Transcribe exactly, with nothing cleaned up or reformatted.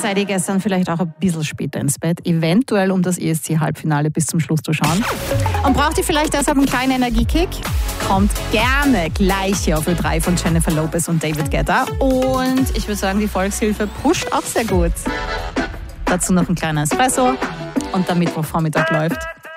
seid ihr gestern vielleicht auch ein bisschen später ins Bett, eventuell um das E S C-Halbfinale bis zum Schluss zu schauen. Und braucht ihr vielleicht deshalb einen kleinen Energiekick? Kommt gerne gleich hier auf Ö drei von Jennifer Lopez und David Guetta. Und ich würde sagen, die Volkshilfe pusht auch sehr gut. Dazu noch ein kleiner Espresso und der Mittwochvormittag läuft.